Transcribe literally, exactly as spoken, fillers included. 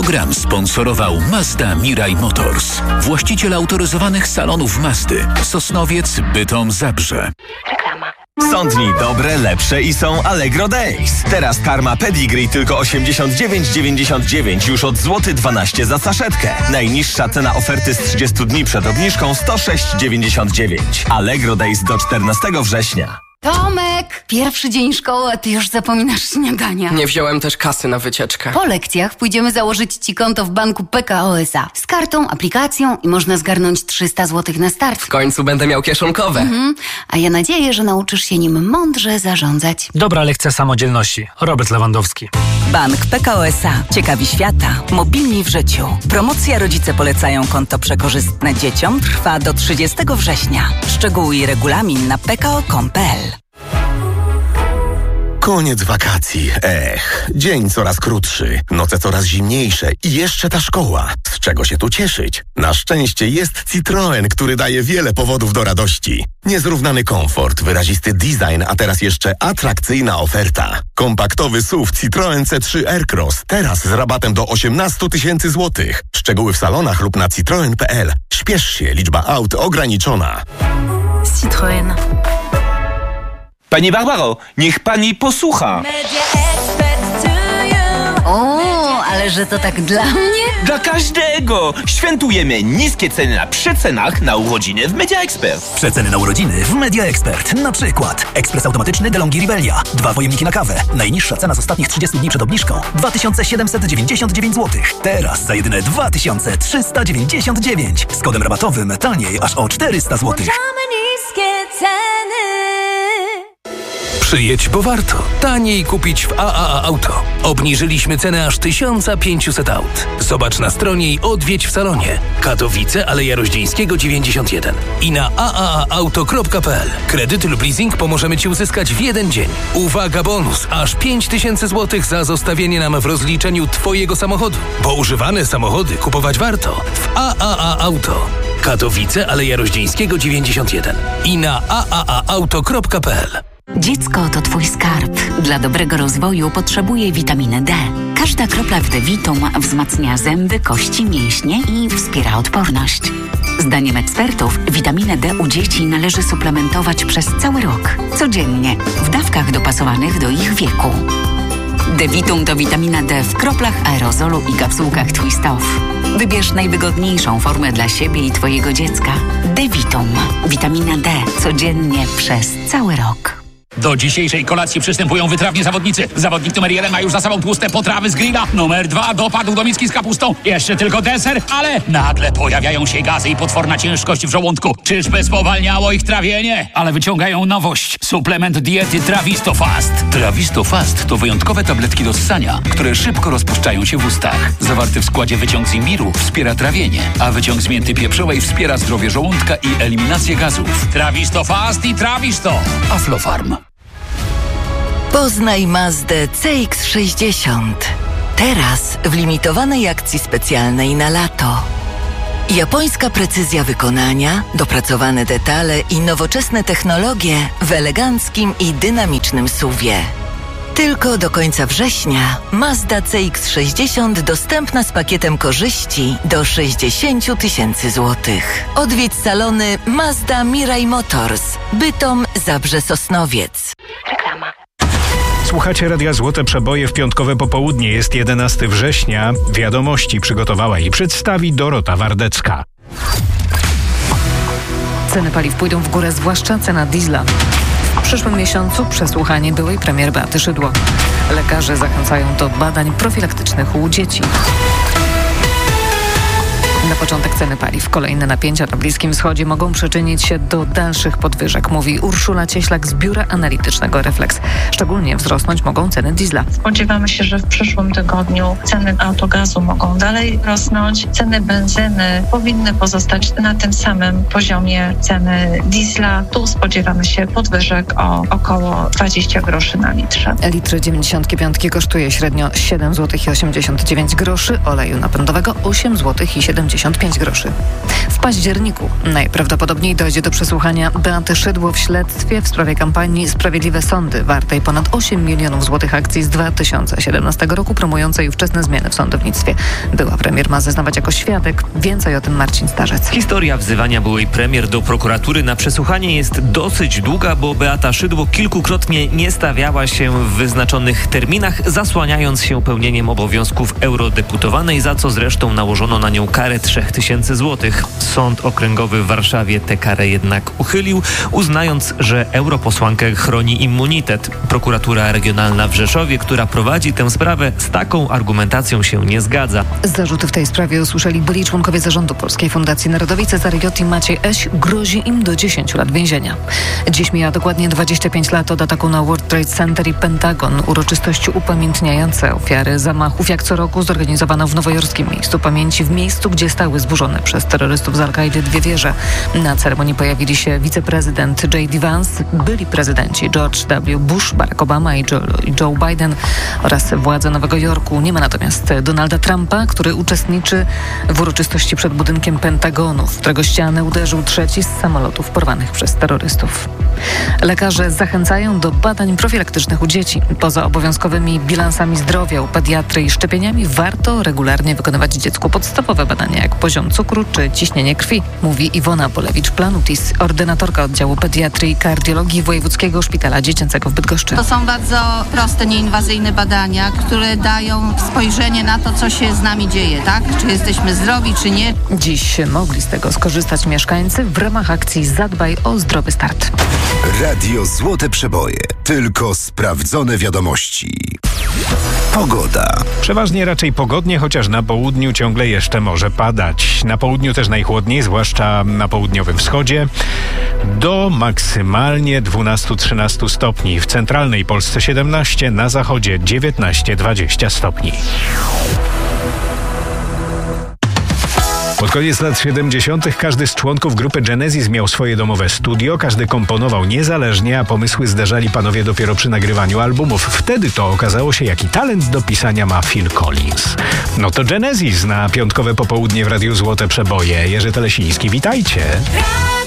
Program sponsorował Mazda Mirai Motors. Właściciel autoryzowanych salonów Mazdy. Sosnowiec, Bytom, Zabrze. Reklama. Są dni dobre, lepsze i są Allegro Days. Teraz karma Pedigree tylko osiemdziesiąt dziewięć dziewięćdziesiąt dziewięć już od złoty dwanaście za saszetkę. Najniższa cena oferty z trzydziestu dni przed obniżką sto sześć dziewięćdziesiąt dziewięć. Allegro Days do czternastego września. Tomek, pierwszy dzień szkoły, a ty już zapominasz śniadania. Nie wziąłem też kasy na wycieczkę. Po lekcjach pójdziemy założyć ci konto w banku P K O S A. Z kartą, aplikacją i można zgarnąć trzysta złotych na start. W końcu będę miał kieszonkowe. Mhm. A ja nadzieję, że nauczysz się nim mądrze zarządzać. Dobra lekcja samodzielności. Robert Lewandowski. Bank P K O S A. Ciekawi świata. Mobilni w życiu. Promocja Rodzice polecają konto przekorzystne dzieciom trwa do trzydziestego września. Szczegóły i regulamin na p k o kropka com kropka p l. Koniec wakacji. Ech, dzień coraz krótszy, noce coraz zimniejsze i jeszcze ta szkoła. Z czego się tu cieszyć? Na szczęście jest Citroen, który daje wiele powodów do radości. Niezrównany komfort, wyrazisty design, a teraz jeszcze atrakcyjna oferta. Kompaktowy S U V Citroen C trzy Aircross, teraz z rabatem do osiemnaście tysięcy złotych. Szczegóły w salonach lub na citroen kropka p l. Śpiesz się, liczba aut ograniczona. Citroen. Pani Barbaro, niech pani posłucha. O, ale że to tak dla mnie? Dla każdego! Świętujemy niskie ceny na przecenach na urodziny w Media Expert. Przeceny na urodziny w Media Expert. Na przykład ekspres automatyczny DeLonghi Rebellia. Dwa pojemniki na kawę. Najniższa cena z ostatnich trzydziestu dni przed obniżką dwa tysiące siedemset dziewięćdziesiąt dziewięć złotych. Teraz za jedyne dwa tysiące trzysta dziewięćdziesiąt dziewięć. Z kodem rabatowym taniej aż o czterysta złotych. Niskie ceny. Przyjedź, bo warto. Taniej kupić w A A A Auto. Obniżyliśmy cenę aż tysiąc pięćset aut. Zobacz na stronie i odwiedź w salonie. Katowice, Aleja Roździńskiego dziewięćdziesiąt jeden. I na a a a auto kropka p l. Kredyt lub leasing pomożemy Ci uzyskać w jeden dzień. Uwaga, bonus! Aż pięć tysięcy złotych za zostawienie nam w rozliczeniu Twojego samochodu. Bo używane samochody kupować warto w A A A Auto. Katowice, Aleja Roździńskiego dziewięćdziesiąt jeden. I na a a a auto kropka p l. Dziecko to Twój skarb. Dla dobrego rozwoju potrzebuje witaminy D. Każda kropla w D-Vitum wzmacnia zęby, kości, mięśnie i wspiera odporność. Zdaniem ekspertów witaminę D u dzieci należy suplementować przez cały rok, codziennie, w dawkach dopasowanych do ich wieku. D-Vitum to witamina D w kroplach, aerozolu i kapsułkach Twist Off. Wybierz najwygodniejszą formę dla siebie i Twojego dziecka. D-Vitum. Witamina D codziennie przez cały rok. Do dzisiejszej kolacji przystępują wytrawni zawodnicy. Zawodnik numer jeden ma już za sobą tłuste potrawy z grilla. Numer dwa dopadł do miski z kapustą. Jeszcze tylko deser, ale nagle pojawiają się gazy i potworna ciężkość w żołądku. Czyżby spowalniało ich trawienie? Ale wyciągają nowość. Suplement diety Trawisto Fast. Trawisto Fast to wyjątkowe tabletki do ssania, które szybko rozpuszczają się w ustach. Zawarty w składzie wyciąg z imbiru wspiera trawienie, a wyciąg z mięty pieprzowej wspiera zdrowie żołądka i eliminację gazów. Trawisto Fast i Trawisto. Aflofarm. Poznaj Mazdę C X sześćdziesiąt. Teraz w limitowanej akcji specjalnej na lato. Japońska precyzja wykonania, dopracowane detale i nowoczesne technologie w eleganckim i dynamicznym S U V-ie. Tylko do końca września Mazda C X sześćdziesiąt dostępna z pakietem korzyści do sześćdziesiąt tysięcy złotych. Odwiedź salony Mazda Mirai Motors. Bytom, Zabrze, Sosnowiec. Reklama. Słuchacie Radia Złote Przeboje w piątkowe popołudnie. Jest jedenastego września. Wiadomości przygotowała i przedstawi Dorota Wardecka. Ceny paliw pójdą w górę, zwłaszcza cena diesla. W przyszłym miesiącu przesłuchanie byłej premier Beaty Szydło. Lekarze zachęcają do badań profilaktycznych u dzieci. Na początek ceny paliw. Kolejne napięcia na Bliskim Wschodzie mogą przyczynić się do dalszych podwyżek, mówi Urszula Cieślak z Biura Analitycznego Reflex. Szczególnie wzrosnąć mogą ceny diesla. Spodziewamy się, że w przyszłym tygodniu ceny autogazu mogą dalej rosnąć. Ceny benzyny powinny pozostać na tym samym poziomie ceny diesla. Tu spodziewamy się podwyżek o około dwadzieścia groszy na litrze. Litr dziewięćdziesiąt pięć kosztuje średnio siedem złotych osiemdziesiąt dziewięć groszy, oleju napędowego osiem złotych siedemdziesiąt siedemdziesiąt pięć groszy. W październiku najprawdopodobniej dojdzie do przesłuchania Beaty Szydło w śledztwie w sprawie kampanii Sprawiedliwe Sądy, wartej ponad osiem milionów złotych akcji z dwa tysiące siedemnastego roku, promującej ówczesne zmiany w sądownictwie. Była premier ma zeznawać jako świadek. Więcej o tym Marcin Starzec. Historia wzywania byłej premier do prokuratury na przesłuchanie jest dosyć długa, bo Beata Szydło kilkukrotnie nie stawiała się w wyznaczonych terminach, zasłaniając się pełnieniem obowiązków eurodeputowanej, za co zresztą nałożono na nią karę trzy tysiące złotych. Sąd Okręgowy w Warszawie tę karę jednak uchylił, uznając, że europosłankę chroni immunitet. Prokuratura Regionalna w Rzeszowie, która prowadzi tę sprawę, z taką argumentacją się nie zgadza. Zarzuty w tej sprawie usłyszeli byli członkowie zarządu Polskiej Fundacji Narodowej Cezary J. i Maciej Eś. Grozi im do dziesięciu lat więzienia. Dziś mija dokładnie dwadzieścia pięć lat od ataku na World Trade Center i Pentagon. Uroczystości upamiętniające ofiary zamachów jak co roku zorganizowano w nowojorskim miejscu pamięci, w miejscu, gdzie stały zburzone przez terrorystów z Al-Kaidy dwie wieże. Na ceremonii pojawili się wiceprezydent J D Vance, byli prezydenci George W. Bush, Barack Obama i Joe, Joe Biden oraz władze Nowego Jorku. Nie ma natomiast Donalda Trumpa, który uczestniczy w uroczystości przed budynkiem Pentagonu, w którego ścianę uderzył trzeci z samolotów porwanych przez terrorystów. Lekarze zachęcają do badań profilaktycznych u dzieci. Poza obowiązkowymi bilansami zdrowia u pediatry i szczepieniami warto regularnie wykonywać dziecku podstawowe badania, jak poziom cukru czy ciśnienie krwi, mówi Iwona Bolewicz-Planutis, ordynatorka oddziału pediatrii i kardiologii Wojewódzkiego Szpitala Dziecięcego w Bydgoszczy. To są bardzo proste, nieinwazyjne badania, które dają spojrzenie na to, co się z nami dzieje, tak? Czy jesteśmy zdrowi, czy nie. Dziś mogli z tego skorzystać mieszkańcy w ramach akcji Zadbaj o zdrowy start. Radio Złote Przeboje. Tylko sprawdzone wiadomości. Pogoda. Przeważnie raczej pogodnie, chociaż na południu ciągle jeszcze może padać. Na południu też najchłodniej, zwłaszcza na południowym wschodzie. Do maksymalnie dwanaście trzynaście stopni. W centralnej Polsce siedemnaście, na zachodzie dziewiętnaście dwadzieścia stopni. Pod koniec lat siedemdziesiątych każdy z członków grupy Genesis miał swoje domowe studio, każdy komponował niezależnie, a pomysły zdarzali panowie dopiero przy nagrywaniu albumów. Wtedy to okazało się, jaki talent do pisania ma Phil Collins. No to Genesis na piątkowe popołudnie w Radiu Złote Przeboje. Jerzy Telesiński, witajcie.